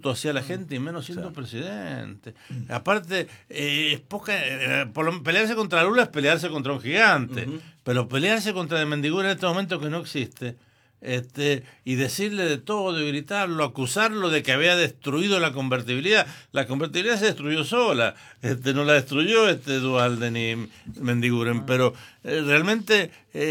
insulto hacia la gente y menos siendo presidente. Aparte, es poca, pelearse contra Lula es pelearse contra un gigante, pero pelearse contra el Mendigura en este momento que no existe, y decirle de todo, y gritarlo, acusarlo de que había destruido la convertibilidad se destruyó sola, no la destruyó Duhalde ni Mendiguren, pero realmente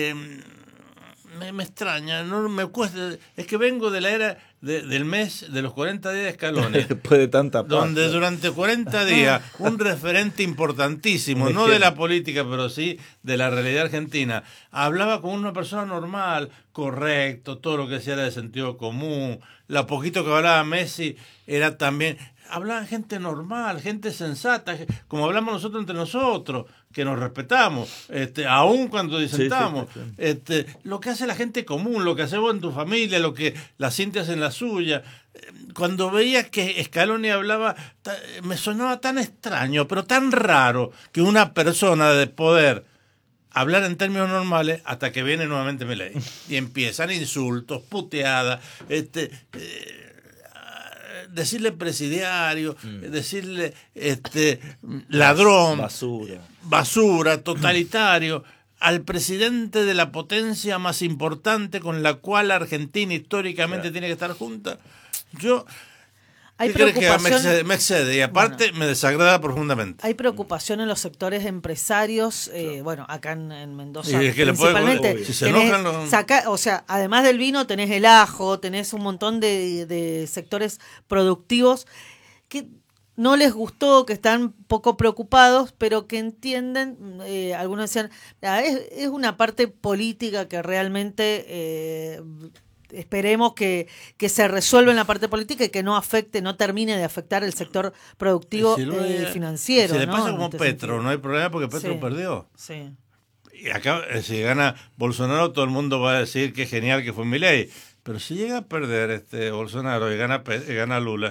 me extraña, no me cuesta, es que vengo de la era del mes de los 40 días de Scaloni, después de tanta paz, donde durante 40 días un referente importantísimo, no de la política, pero sí de la realidad argentina, hablaba como una persona normal, correcto, todo lo que decía era de sentido común, lo poquito que hablaba Messi era también, hablaban gente normal, gente sensata, como hablamos nosotros entre nosotros, que nos respetamos, aún cuando disentamos, lo que hace la gente común, lo que haces vos en tu familia, lo que la Cintia hace en la suya. Cuando veía que Scaloni hablaba, me sonaba tan extraño, pero tan raro, que una persona de poder hablar en términos normales hasta que viene nuevamente Milei y empiezan insultos, puteadas, decirle presidiario, decirle ladrón, basura, totalitario, al presidente de la potencia más importante con la cual Argentina históricamente tiene que estar junta. Hay que me excede y aparte me desagrada profundamente. Hay preocupación en los sectores empresarios, acá en Mendoza y es que principalmente. Si se enojan, además del vino tenés el ajo, tenés un montón de sectores productivos que no les gustó, que están poco preocupados, pero que entienden, algunos decían, es una parte política que realmente esperemos que se resuelva en la parte política y que no termine de afectar el sector productivo financiero. Si le pasa como Petro, no hay problema porque Petro perdió. Sí. Y acá, si gana Bolsonaro, todo el mundo va a decir que genial que fue Milei. Pero si llega a perder Bolsonaro y gana Lula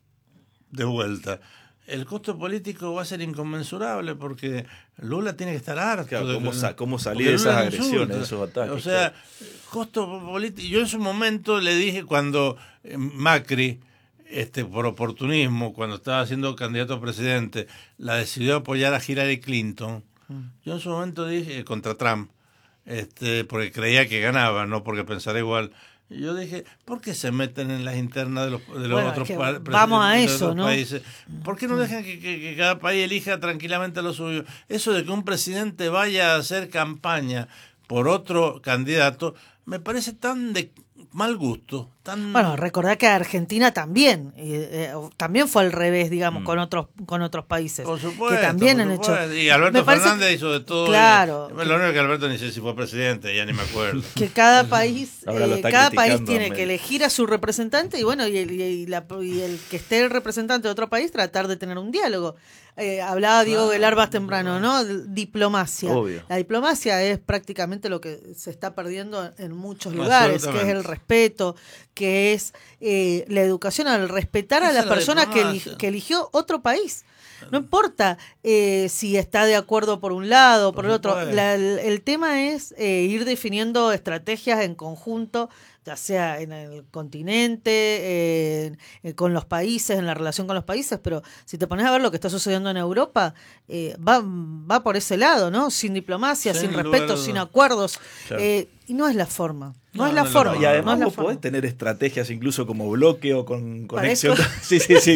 de vuelta, el costo político va a ser inconmensurable porque Lula tiene que estar harto. Claro, ¿cómo salir de esas agresiones, de esos ataques? O sea, costo político. Yo en su momento le dije cuando Macri, por oportunismo, cuando estaba siendo candidato a presidente, la decidió apoyar a Hillary Clinton. Yo en su momento dije, contra Trump, porque creía que ganaba, no porque pensara igual. Yo dije, ¿por qué se meten en las internas de los otros países? ¿Por qué no dejan que cada país elija tranquilamente lo suyo? Eso de que un presidente vaya a hacer campaña por otro candidato, me parece tan de mal gusto. Bueno, recordá que Argentina también fue al revés, digamos, con otros países. Por supuesto, que también han hecho. Y Alberto Fernández hizo de todo. Claro. Lo único que Alberto ni sé si fue presidente, ya ni me acuerdo. Que cada país tiene a que elegir a su representante y bueno, y el que esté el representante de otro país tratar de tener un diálogo. Hablaba Diego Velar más temprano, ¿no? Diplomacia. Obvio. La diplomacia es prácticamente lo que se está perdiendo en muchos lugares, que es el respeto, que es la educación al respetar a la persona que eligió otro país. No importa si está de acuerdo por un lado o por el otro. El tema es ir definiendo estrategias en conjunto, ya sea en el continente, con los países, en la relación con los países, pero si te pones a ver lo que está sucediendo en Europa, va por ese lado, ¿no? Sin diplomacia, sin respeto, sin acuerdos, claro. Y no es la forma. No es la forma. Y además vos podés tener estrategias incluso como bloque o con conexión. Sí.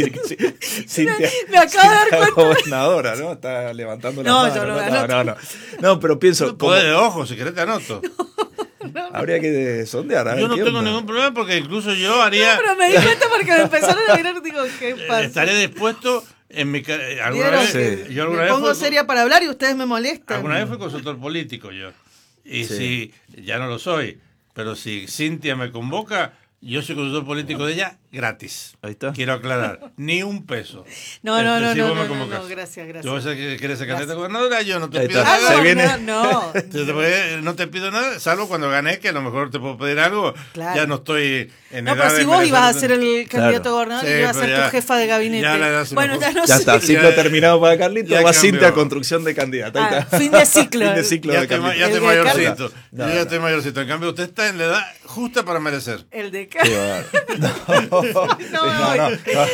Me acabo de dar cuenta. Gobernadora, ¿no? Está levantando la mano. No, pero pienso. Podés de ojo, si querés te anoto. No. Habría que sondear. Yo no tengo ningún problema porque incluso yo haría. No, pero me di cuenta porque me empezaron a mirar, digo, ¿qué pasa? Estaré dispuesto en mi alguna vez. Sí. Yo alguna vez pongo seria para hablar y ustedes me molestan. Alguna vez fui consultor político yo. Y si ya no lo soy, pero si Cintia me convoca, yo soy consultor político de ella gratis. Ahí está. Quiero aclarar, ni un peso. No, gracias. Tú vas a querer ser candidata a gobernadora, yo no te pido nada. No te pido nada, salvo cuando gané, que a lo mejor te puedo pedir algo. Claro. Ya no estoy en edad pero si de vos ibas a ser el candidato a gobernador y ibas a ser tu jefa de gabinete. Ya está, ciclo terminado para Carlito, va Cintia a construcción de candidata. Fin de ciclo. Ya estoy mayorcito. Yo ya estoy mayorcito. En cambio, usted está en la edad justa para merecer. El de No.